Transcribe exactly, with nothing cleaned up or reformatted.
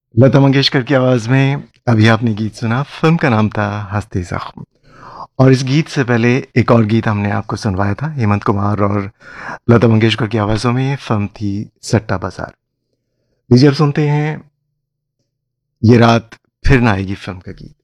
लता मंगेशकर की आवाज़ में अभी आपने गीत सुना, फ़िल्म का नाम था हस्ती ज़ख्म। और इस गीत से पहले एक और गीत हमने आपको सुनवाया था, हेमंत कुमार और लता मंगेशकर की आवाज़ों में, फ़िल्म थी सट्टा बाज़ार। लीजिए अब सुनते हैं ये रात फिर ना आएगी फ़िल्म का गीत।